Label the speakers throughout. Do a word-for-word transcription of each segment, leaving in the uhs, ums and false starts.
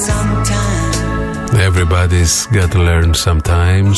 Speaker 1: Everybody's got to learn sometimes.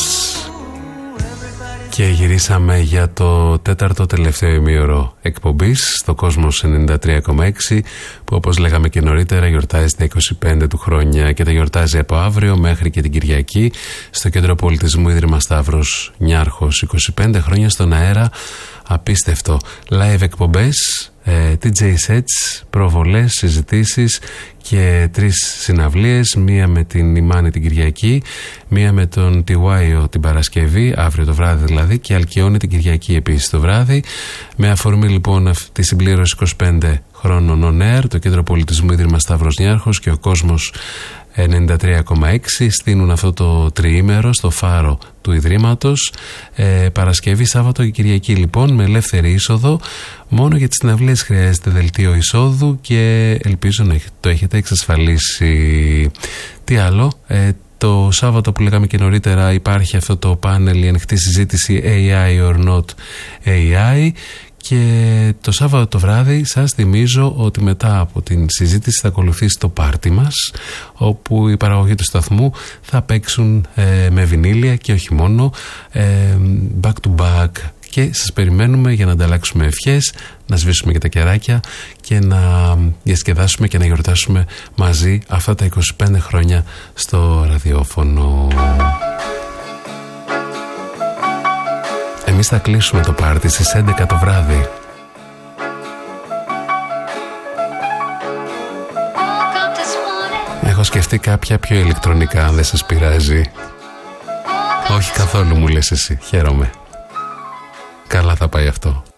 Speaker 1: Και γυρίσαμε για το τέταρτο τελευταίο ημίωρο εκπομπής στο Κόσμος ενενήντα τρία κόμμα έξι, που όπως λέγαμε και νωρίτερα γιορτάζει τα είκοσι πέντε του χρόνια και τα γιορτάζει από αύριο μέχρι και την Κυριακή στο Κέντρο Πολιτισμού Ίδρυμα Σταύρος Νιάρχος. είκοσι πέντε χρόνια στον αέρα, απίστευτο. Live εκπομπές, ε, τι τζέι sets, προβολές, συζητήσεις και τρεις συναυλίες, μία με την Ιμάνη την Κυριακή, μία με τον Τιουάιο την Παρασκευή, αύριο το βράδυ δηλαδή, και Αλκιόνη την Κυριακή επίσης το βράδυ. Με αφορμή λοιπόν αυτή τη συμπλήρωση είκοσι πέντε χρόνων on air, το Κέντρο Πολιτισμού Ίδρυμα Σταύρος Νιάρχος και ο Κόσμος ενενήντα τρία κόμμα έξι στείνουν αυτό το τριήμερο στο φάρο του Ιδρύματος, ε, Παρασκευή, Σάββατο και Κυριακή λοιπόν, με ελεύθερη είσοδο. Μόνο για τις συναυλίες χρειάζεται δελτίο εισόδου και ελπίζω να το έχετε εξασφαλίσει. Τι άλλο, ε, το Σάββατο που λέγαμε και νωρίτερα υπάρχει αυτό το πάνελ, η ανοιχτή συζήτηση έι άι or not έι άι. Και το Σάββατο το βράδυ σας θυμίζω ότι μετά από την συζήτηση θα ακολουθήσει το πάρτι μας, όπου οι παραγωγοί του σταθμού θα παίξουν ε, με βινίλια και όχι μόνο, ε, back to back, και σας περιμένουμε για να ανταλλάξουμε ευχές, να σβήσουμε και τα κεράκια και να διασκεδάσουμε και να γιορτάσουμε μαζί αυτά τα είκοσι πέντε χρόνια στο ραδιόφωνο. Εμείς θα κλείσουμε το πάρτι στις έντεκα το βράδυ. Έχω σκεφτεί κάποια πιο ηλεκτρονικά, αν δεν σας πειράζει. Όχι καθόλου, μου λες εσύ. Χαίρομαι. Καλά θα πάει αυτό.